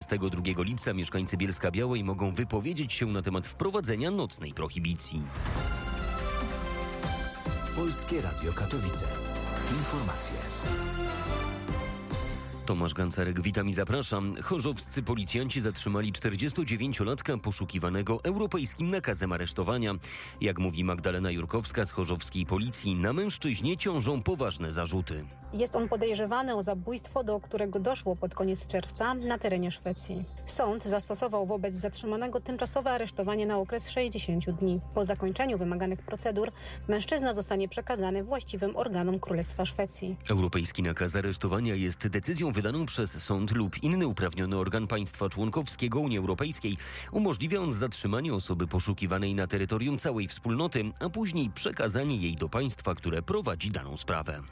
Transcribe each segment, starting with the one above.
22 lipca mieszkańcy Bielska-Białej mogą wypowiedzieć się na temat wprowadzenia nocnej prohibicji. Polskie Radio Katowice. Informacje. Tomasz Gancarek, witam i zapraszam. Chorzowscy policjanci zatrzymali 49-latka poszukiwanego europejskim nakazem aresztowania. Jak mówi Magdalena Jurkowska z chorzowskiej policji, na mężczyźnie ciążą poważne zarzuty. Jest on podejrzewany o zabójstwo, do którego doszło pod koniec czerwca na terenie Szwecji. Sąd zastosował wobec zatrzymanego tymczasowe aresztowanie na okres 60 dni. Po zakończeniu wymaganych procedur mężczyzna zostanie przekazany właściwym organom Królestwa Szwecji. Europejski nakaz aresztowania jest decyzją wydaną przez sąd lub inny uprawniony organ państwa członkowskiego Unii Europejskiej. Umożliwia on zatrzymanie osoby poszukiwanej na terytorium całej wspólnoty, a później przekazanie jej do państwa, które prowadzi daną sprawę.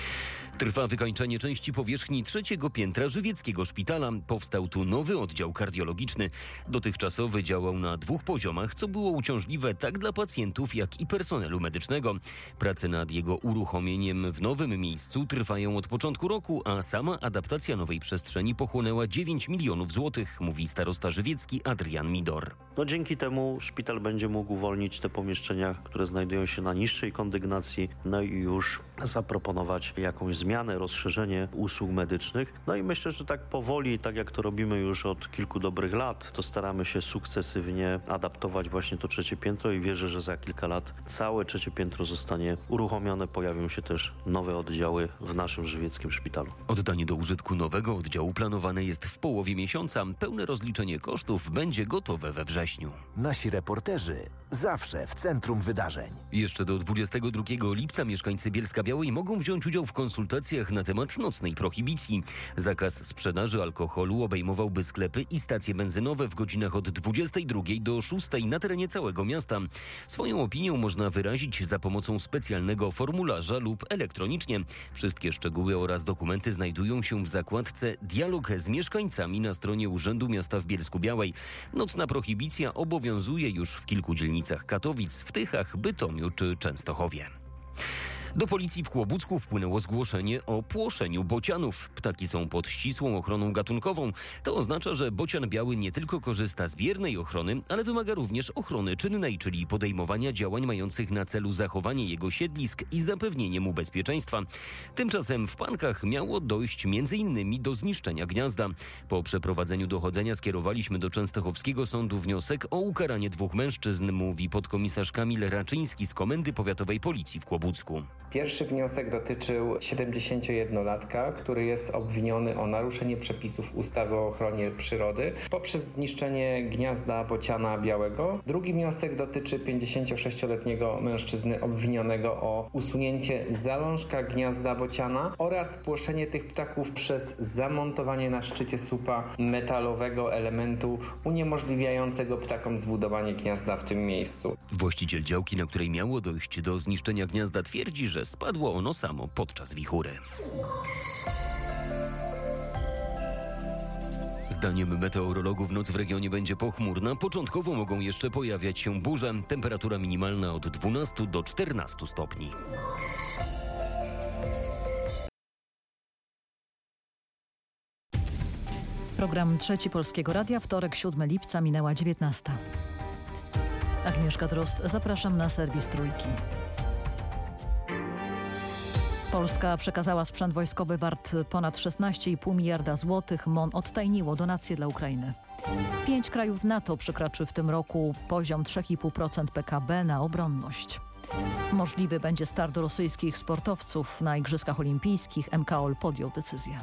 Trwa wykańczanie części powierzchni 3. piętra żywieckiego szpitala. Powstał tu nowy oddział kardiologiczny. Dotychczasowy działał na 2 poziomach, co było uciążliwe tak dla pacjentów, jak i personelu medycznego. Prace nad jego uruchomieniem w nowym miejscu trwają od początku roku, a sama adaptacja nowej przestrzeni pochłonęła 9 milionów złotych, mówi starosta żywiecki Adrian Midor. Dzięki temu szpital będzie mógł uwolnić te pomieszczenia, które znajdują się na niższej kondygnacji, i już zaproponować jakąś zmianę, rozszerzenie usług medycznych. I myślę, że tak powoli, tak jak to robimy już od kilku dobrych lat, to staramy się sukcesywnie adaptować właśnie to 3. piętro i wierzę, że za kilka lat całe 3. piętro zostanie uruchomione. Pojawią się też nowe oddziały w naszym żywieckim szpitalu. Oddanie do użytku nowego oddziału planowane jest w połowie miesiąca. Pełne rozliczenie kosztów będzie gotowe we wrześniu. Nasi reporterzy zawsze w centrum wydarzeń. Jeszcze do 22 lipca mieszkańcy Bielska-Białej mogą wziąć udział w konsultacjach na temat nocnej prohibicji. Zakaz sprzedaży alkoholu obejmowałby sklepy i stacje benzynowe w godzinach od 22 do 6 na terenie całego miasta. Swoją opinię można wyrazić za pomocą specjalnego formularza lub elektronicznie. Wszystkie szczegóły oraz dokumenty znajdują się w zakładce Dialog z mieszkańcami na stronie Urzędu Miasta w Bielsku-Białej. Nocna prohibicja obowiązuje już w kilku dzielnicach Katowic, w Tychach, Bytomiu czy Częstochowie. Do policji w Kłobucku wpłynęło zgłoszenie o płoszeniu bocianów. Ptaki są pod ścisłą ochroną gatunkową. To oznacza, że bocian biały nie tylko korzysta z biernej ochrony, ale wymaga również ochrony czynnej, czyli podejmowania działań mających na celu zachowanie jego siedlisk i zapewnienie mu bezpieczeństwa. Tymczasem w Pankach miało dojść m.in. do zniszczenia gniazda. Po przeprowadzeniu dochodzenia skierowaliśmy do Częstochowskiego Sądu wniosek o ukaranie 2 mężczyzn, mówi podkomisarz Kamil Raczyński z Komendy Powiatowej Policji w Kłobucku. Pierwszy wniosek dotyczył 71-latka, który jest obwiniony o naruszenie przepisów ustawy o ochronie przyrody poprzez zniszczenie gniazda bociana białego. Drugi wniosek dotyczy 56-letniego mężczyzny obwinionego o usunięcie zalążka gniazda bociana oraz spłoszenie tych ptaków przez zamontowanie na szczycie słupa metalowego elementu uniemożliwiającego ptakom zbudowanie gniazda w tym miejscu. Właściciel działki, na której miało dojść do zniszczenia gniazda, twierdzi, że spadło ono samo podczas wichury. Zdaniem meteorologów noc w regionie będzie pochmurna. Początkowo mogą jeszcze pojawiać się burze. Temperatura minimalna od 12 do 14 stopni. Program Trzeci Polskiego Radia, wtorek 7 lipca, minęła 19. Agnieszka Drozd, zapraszam na serwis Trójki. Polska przekazała sprzęt wojskowy wart ponad 16,5 miliarda złotych. MON odtajniło donacje dla Ukrainy. 5 krajów NATO przekroczy w tym roku poziom 3,5% PKB na obronność. Możliwy będzie start rosyjskich sportowców na Igrzyskach Olimpijskich. MKOL podjął decyzję.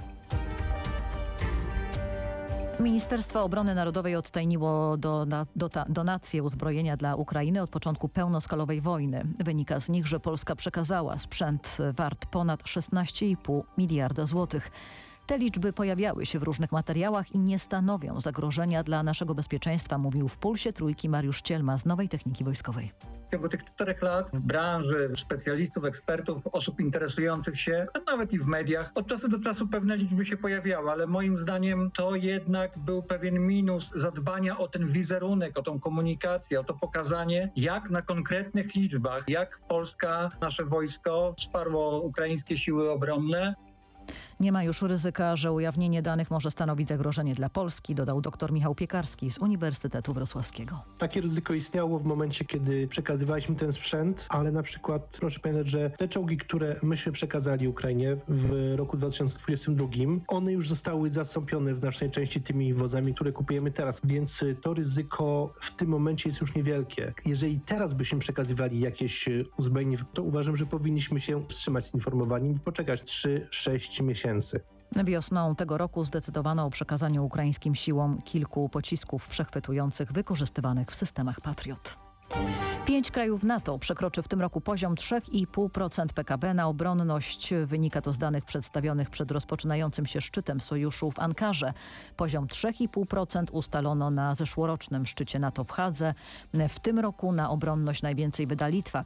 Ministerstwo Obrony Narodowej odtajniło donacje uzbrojenia dla Ukrainy od początku pełnoskalowej wojny. Wynika z nich, że Polska przekazała sprzęt wart ponad 16,5 miliarda złotych. Te liczby pojawiały się w różnych materiałach i nie stanowią zagrożenia dla naszego bezpieczeństwa, mówił w Pulsie Trójki Mariusz Cielma z Nowej Techniki Wojskowej. W ciągu tych 4 lat w branży, specjalistów, ekspertów, osób interesujących się, a nawet i w mediach, od czasu do czasu pewne liczby się pojawiały, ale moim zdaniem to jednak był pewien minus zadbania o ten wizerunek, o tą komunikację, o to pokazanie, jak na konkretnych liczbach, jak Polska, nasze wojsko wsparło ukraińskie siły obronne. Nie ma już ryzyka, że ujawnienie danych może stanowić zagrożenie dla Polski, dodał dr Michał Piekarski z Uniwersytetu Wrocławskiego. Takie ryzyko istniało w momencie, kiedy przekazywaliśmy ten sprzęt, ale na przykład proszę pamiętać, że te czołgi, które myśmy przekazali Ukrainie w roku 2022, one już zostały zastąpione w znacznej części tymi wozami, które kupujemy teraz, więc to ryzyko w tym momencie jest już niewielkie. Jeżeli teraz byśmy przekazywali jakieś uzbrojenie, to uważam, że powinniśmy się wstrzymać z informowaniem i poczekać 3-6 miesięcy. Wiosną tego roku zdecydowano o przekazaniu ukraińskim siłom kilku pocisków przechwytujących wykorzystywanych w systemach Patriot. 5 krajów NATO przekroczy w tym roku poziom 3,5% PKB na obronność. Wynika to z danych przedstawionych przed rozpoczynającym się szczytem sojuszu w Ankarze. Poziom 3,5% ustalono na zeszłorocznym szczycie NATO w Hadze. W tym roku na obronność najwięcej wyda Litwa,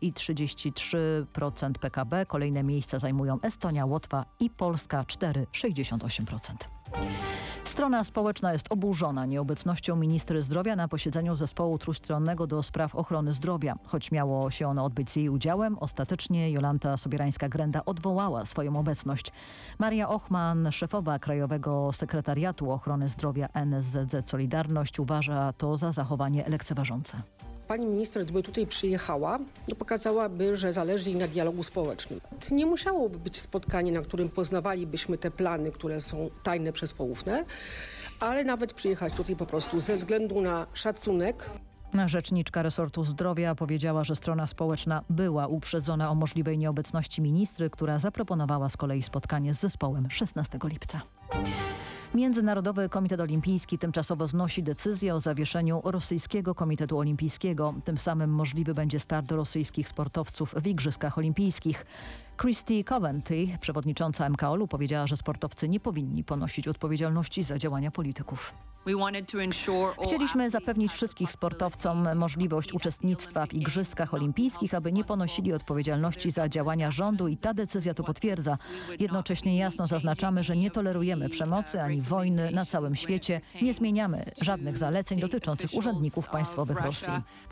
5,33% PKB. Kolejne miejsca zajmują Estonia, Łotwa i Polska, 4,68%. Strona społeczna jest oburzona nieobecnością ministry zdrowia na posiedzeniu zespołu trójstronnego do spraw ochrony zdrowia. Choć miało się ono odbyć z jej udziałem, ostatecznie Jolanta Sobierańska-Grenda odwołała swoją obecność. Maria Ochman, szefowa Krajowego Sekretariatu Ochrony Zdrowia NSZZ Solidarność, uważa to za zachowanie lekceważące. Pani minister, gdyby tutaj przyjechała, to pokazałaby, że zależy jej na dialogu społecznym. Nie musiałoby być spotkanie, na którym poznawalibyśmy te plany, które są tajne przez poufne, ale nawet przyjechać tutaj po prostu ze względu na szacunek. Rzeczniczka resortu zdrowia powiedziała, że strona społeczna była uprzedzona o możliwej nieobecności ministry, która zaproponowała z kolei spotkanie z zespołem 16 lipca. Międzynarodowy Komitet Olimpijski tymczasowo znosi decyzję o zawieszeniu Rosyjskiego Komitetu Olimpijskiego. Tym samym możliwy będzie start rosyjskich sportowców w Igrzyskach Olimpijskich. Christy Coventry, przewodnicząca MKOL-u, powiedziała, że sportowcy nie powinni ponosić odpowiedzialności za działania polityków. Chcieliśmy zapewnić wszystkich sportowcom możliwość uczestnictwa w Igrzyskach Olimpijskich, aby nie ponosili odpowiedzialności za działania rządu i ta decyzja to potwierdza. Jednocześnie jasno zaznaczamy, że nie tolerujemy przemocy ani wojny na całym świecie. Nie zmieniamy żadnych zaleceń dotyczących urzędników państwowych Rosji.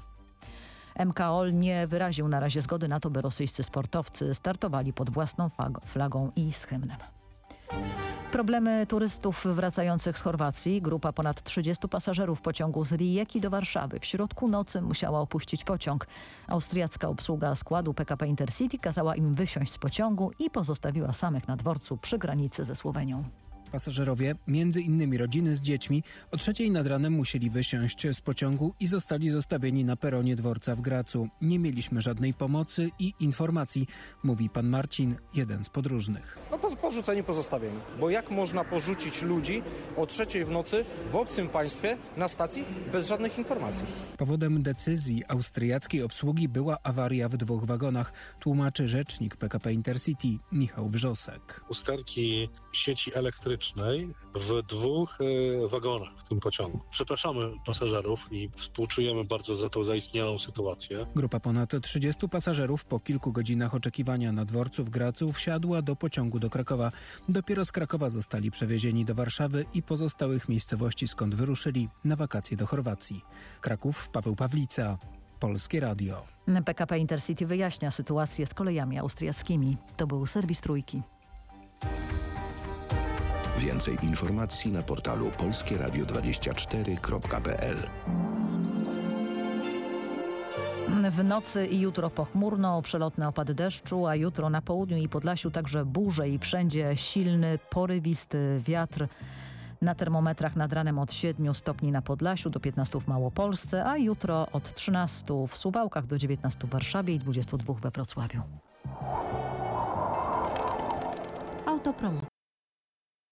MKOL nie wyraził na razie zgody na to, by rosyjscy sportowcy startowali pod własną flagą i z hymnem. Problemy turystów wracających z Chorwacji. Grupa ponad 30 pasażerów pociągu z Rijeki do Warszawy w środku nocy musiała opuścić pociąg. Austriacka obsługa składu PKP Intercity kazała im wysiąść z pociągu i pozostawiła samych na dworcu przy granicy ze Słowenią. Pasażerowie, między innymi rodziny z dziećmi, o 3:00 nad ranem musieli wysiąść z pociągu i zostali zostawieni na peronie dworca w Gracu. Nie mieliśmy żadnej pomocy i informacji, mówi pan Marcin, jeden z podróżnych. Porzuceni, pozostawieni. Bo jak można porzucić ludzi o 3:00 w nocy w obcym państwie na stacji bez żadnych informacji? Powodem decyzji austriackiej obsługi była awaria w 2 wagonach, tłumaczy rzecznik PKP Intercity Michał Wrzosek. Usterki sieci elektrycznej w 2 wagonach w tym pociągu. Przepraszamy pasażerów i współczujemy bardzo za tą zaistniałą sytuację. Grupa ponad 30 pasażerów po kilku godzinach oczekiwania na dworcu w Gracu wsiadła do pociągu do Krakowa. Dopiero z Krakowa zostali przewiezieni do Warszawy i pozostałych miejscowości, skąd wyruszyli na wakacje do Chorwacji. Kraków, Paweł Pawlica, Polskie Radio. PKP Intercity wyjaśnia sytuację z kolejami austriackimi. To był serwis Trójki. Więcej informacji na portalu polskieradio24.pl. W nocy i jutro pochmurno, przelotne opady deszczu, a jutro na południu i Podlasiu także burze i wszędzie silny, porywisty wiatr. Na termometrach nad ranem od 7 stopni na Podlasiu do 15 w Małopolsce, a jutro od 13 w Suwałkach do 19 w Warszawie i 22 we Wrocławiu. Autopromocja.